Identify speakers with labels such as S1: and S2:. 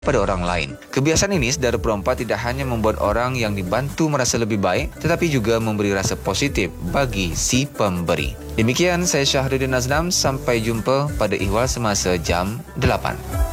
S1: pada orang lain. Kebiasaan ini, saudara perempuan, tidak hanya membuat orang yang dibantu merasa lebih baik, tetapi juga memberi rasa positif bagi si pemberi. Demikian, saya Syahrudin Azlam. Sampai jumpa pada Ihwal Semasa jam 8.